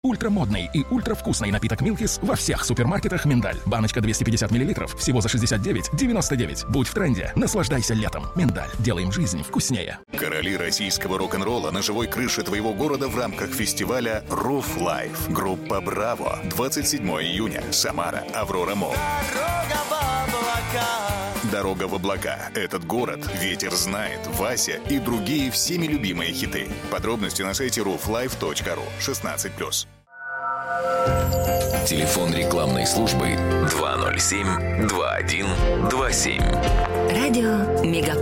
Ультрамодный и ультравкусный напиток «Милкис» во всех супермаркетах «Миндаль». Баночка 250 мл всего за 69,99. Будь в тренде, наслаждайся летом. «Миндаль». Делаем жизнь вкуснее. Короли российского рок-н-ролла на живой крыше твоего города в рамках фестиваля «Руф Лайф». Группа «Браво». 27 июня. Самара. Аврора Молл. «Дорога в облака». Этот город ветер знает, Вася и другие всеми любимые хиты. Подробности на сайте rooflife.ru. 16+. Телефон рекламной службы 207-2127. Радио Мегаполис.